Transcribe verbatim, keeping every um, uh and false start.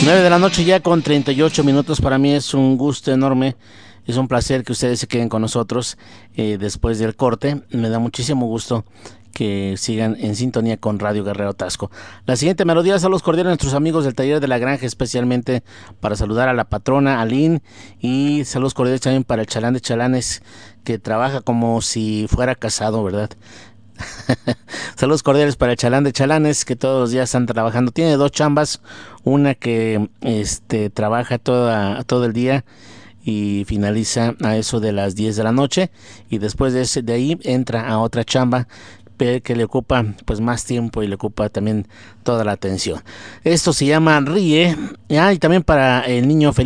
nueve de la noche ya con treinta y ocho minutos. Para mí es un gusto enorme, es un placer que ustedes se queden con nosotros eh, después del corte. Me da muchísimo gusto que sigan en sintonía con Radio Guerrero Tasco. La siguiente melodía, saludos cordiales a nuestros amigos del Taller de la Granja, especialmente para saludar a la patrona Aline, y saludos cordiales también para el chalán de chalanes, que trabaja como si fuera casado, ¿verdad? Saludos cordiales para el chalán de chalanes, que todos los días están trabajando. Tiene dos chambas, una que este trabaja toda, todo el día y finaliza a eso de las diez de la noche, y después de, ese, de ahí entra a otra chamba que le ocupa pues más tiempo y le ocupa también toda la atención. Esto se llama Ríe. Ah, y también para el niño Felipe